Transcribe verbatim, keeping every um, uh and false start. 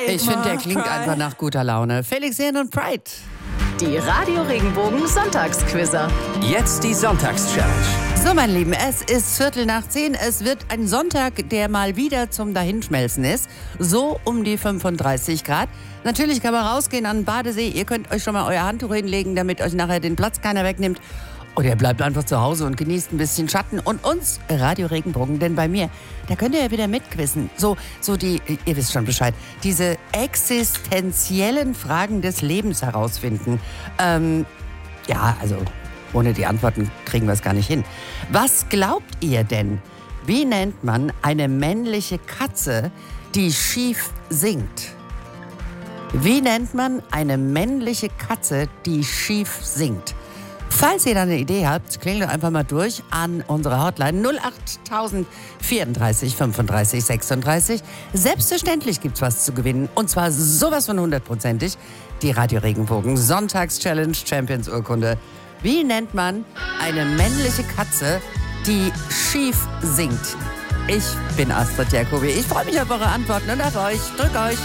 Ich finde, der klingt einfach nach guter Laune. Felix Jähn und Pride. Die Radio Regenbogen Sonntagsquizzer. Jetzt die Sonntagschallenge. So, meine Lieben, es ist Viertel nach zehn. Es wird ein Sonntag, der mal wieder zum Dahinschmelzen ist. So um die fünfunddreißig Grad. Natürlich kann man rausgehen an den Badesee. Ihr könnt euch schon mal euer Handtuch hinlegen, damit euch nachher den Platz keiner wegnimmt. Oder ihr bleibt einfach zu Hause und genießt ein bisschen Schatten und uns, Radio Regenbogen, denn bei mir, da könnt ihr ja wieder mitquissen. So, so die, ihr wisst schon Bescheid, diese existenziellen Fragen des Lebens herausfinden. Ähm, ja, also ohne die Antworten kriegen wir es gar nicht hin. Was glaubt ihr denn, wie nennt man eine männliche Katze, die schief singt? Wie nennt man eine männliche Katze, die schief singt? Falls ihr da eine Idee habt, klingelt einfach mal durch an unsere Hotline null acht null vierunddreißig fünfunddreißig sechsunddreißig. Selbstverständlich gibt's was zu gewinnen und zwar sowas von hundertprozentig. Die Radio Regenbogen Sonntagschallenge Champions Urkunde. Wie nennt man eine männliche Katze, die schief singt? Ich bin Astrid Jacobi. Ich freue mich auf eure Antworten und auf euch. Drück euch.